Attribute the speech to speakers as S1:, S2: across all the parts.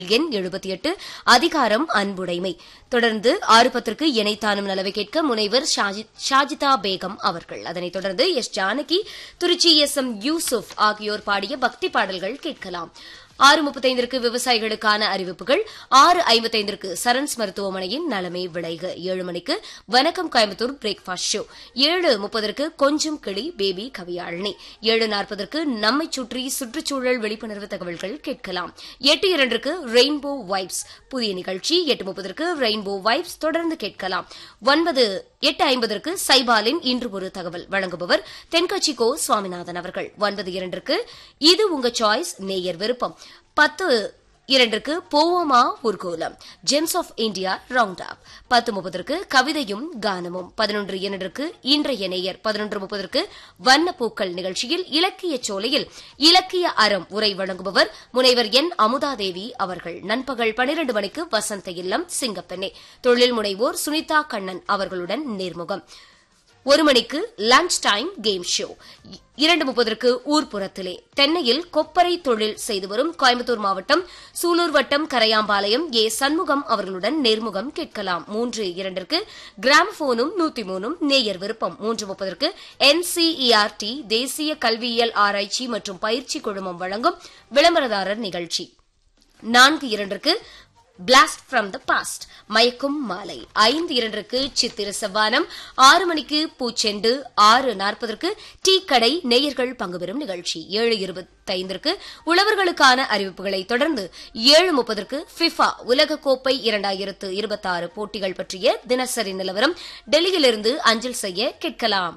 S1: எண் 78 அதிகாரம் அன்புடைமை. தொடர்ந்து 6:10 இணைத்தானும் நலவை கேட்க முனைவர் ஷாஜிதா பேகம் அவர்கள். அதனைத் தொடர்ந்து எஸ் ஜானகி, திருச்சி எஸ்.எம். யூசுப் ஆகியோர் பாடிய பக்தி பாடல்கள் கேட்கலாம். 6:35 விவசாயிகளுக்கான அறிவிப்புகள், 6:55 சரண்ஸ் மருத்துவமனையின் நலமே விளைக, 7 மணிக்கு வணக்கம் கோயம்புத்தூர் பிரேக்பாஸ்ட் ஷோ, 7:30 கொஞ்சம் கிளி பேபி கவியாழினி, 7:40 நம்மை சுற்றி சுற்றுச்சூழல் விழிப்புணர்வு தகவல்கள் கேட்கலாம். 8:02 ரெயின்போ வைப்ஸ் புதிய நிகழ்ச்சி, 8:30 ரெயின்போ வைப்ஸ் தொடர்ந்து கேட்கலாம். 8:50 சைபாலின் இன்று ஒரு தகவல் வழங்குபவர் தென்கட்சி கோ சுவாமிநாதன் அவர்கள். 9:02 இது உங்க சாய்ஸ் நேயர் விருப்பம், 10:02 போவோமா ஊர்கோலம் gems of India round up, 10:30 கவிதையும் கானமும், 11:02 இன்றைய நேயர், 11:30 வண்ணப்பூக்கள் நிகழ்ச்சியில் இலக்கிய சோலையில் இலக்கிய அறம் உரை வழங்குபவர் முனைவர் என் அமுதாதேவி அவர்கள். நண்பகல் 12 மணிக்கு வசந்த இல்லம் சிங்கப்பெண்ணே தொழில் முனைவோர் சுனிதா கண்ணன் அவர்களுடன் நேர்முகம். 1 மணிக்கு லஞ்ச் டைம் கேம் ஷோ, 2:30 ஊர்ப்புறத்திலே தென்னையில் கொப்பரை தொழில் செய்து வரும் கோயம்புத்தூர் மாவட்டம் சூலூர் வட்டம் கரையாம்பாளையம் ஏ சண்முகம் அவர்களுடன் நேர்முகம் கேட்கலாம். 3:02 கிராமபோனும் 103 நேயர் விருப்பம், 3:30 NCERT தேசிய கல்வியியல் ஆராய்ச்சி மற்றும் பயிற்சி குழுமம் வழங்கும் விளம்பரதாரர் நிகழ்ச்சி. 4:02 பிளாஸ்ட் ஃப்ரம் த பாஸ்ட் மயக்கும் மாலை, 5:02 சித்திர செவ்வானம், 6 மணிக்கு பூச்செண்டு, 6:40 டீ கடை நேயர்கள் பங்குபெறும் நிகழ்ச்சி, 7:25 உழவர்களுக்கான அறிவிப்புகளை தொடர்ந்து 7:30 ஃபிஃபா உலகக்கோப்பை 2026 போட்டிகள் பற்றிய தினசரி நிலவரம் டெல்லியிலிருந்து அஞ்சல் செய்ய கேட்கலாம்.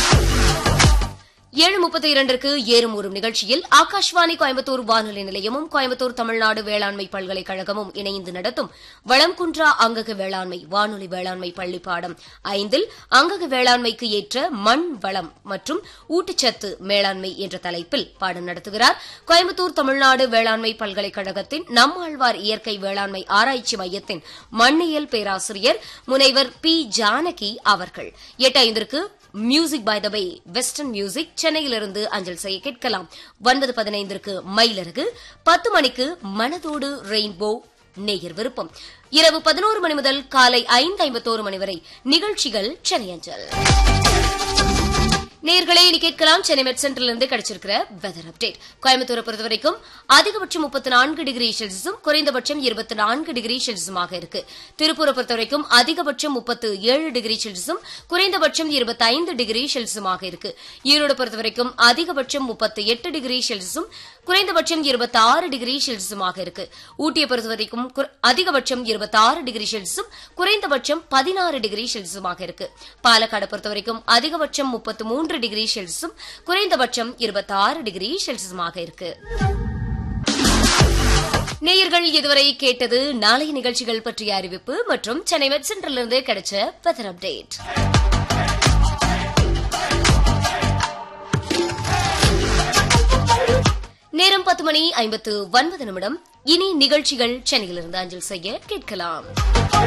S1: 7:32 ஏறும் ஊரும் நிகழ்ச்சியில் ஆகாஷ்வாணி கோயம்புத்தூர் வானொலி நிலையமும் கோயம்புத்தூர் தமிழ்நாடு வேளாண்மை பல்கலைக்கழகமும் இணைந்து நடத்தும் வளம்குன்றா அங்கக வேளாண்மை வானொலி வேளாண்மை பள்ளி பாடம் 5 அங்கக வேளாண்மைக்கு ஏற்ற மண் வளம் மற்றும் ஊட்டச்சத்து மேலாண்மை என்ற தலைப்பில் பாடம் நடத்துகிறார் கோயம்புத்தூர் தமிழ்நாடு வேளாண்மை பல்கலைக்கழகத்தின் நம்மாழ்வார் இயற்கை வேளாண்மை ஆராய்ச்சி மையத்தின் மண்ணியல் பேராசிரியர் முனைவர் பி ஜானகி அவர்கள். 8:05 music by the pay western music சென்னையிலிருந்து அஞ்சல் செய்ய கேட்கலாம். 9:15 மயிலரகு, 10 மணிக்கு மனதோடு ரெயின்போ நேயர் விருப்பம், இரவு 11 மணி முதல் காலை 5:51 மணி வரை நிகழ்ச்சிகள் சென்னை அஞ்சல். நேயர்களே இனி கேட்கலாம் சென்னை மெட் சென்டரிலிருந்து கிடைச்சிருக்கிற வெதர் அப்டேட். கோயம்புத்தூரை பொறுத்தவரைக்கும் அதிகபட்சம் 34 டிகிரி செல்சியஸும் குறைந்தபட்சம் 24 டிகிரி செல்சியஸுமாக இருக்கு. திருப்பூரை பொறுத்தவரைக்கும் அதிகபட்சம் 37 டிகிரி செல்சியஸும் குறைந்தபட்சம் 25 டிகிரி செல்சியஸுமாக இருக்கு. ஈரோடு பொறுத்தவரைக்கும் அதிகபட்சம் 38 டிகிரி செல்சியஸும் குறைந்தபட்சம் 26 டிகிரி செல்சியஸுமாக இருக்கு. ஊட்டியை பொறுத்தவரைக்கும் அதிகபட்சம் 26 டிகிரி செல்சியஸும் குறைந்தபட்சம் 16 டிகிரி செல்சியஸுமாக இருக்கு. பாலக்காடு பொறுத்தவரைக்கும் அதிகபட்சம் 33 டிகிரி செல்சியஸும் குறைந்தபட்சம் 26 டிகிரி செல்சியஸுமாக இருக்கு. நேயர்கள் இதுவரை கேட்டது நாளைய நிகழ்ச்சிகள் பற்றிய அறிவிப்பு மற்றும் சென்னை மெட் சென்டரிலிருந்து கிடைச்ச வெதர் அப்டேட். நேரம் 10:59 இனி நிகழ்ச்சிகள் சென்னையிலிருந்து அஞ்சல் செய்ய கேட்கலாம்.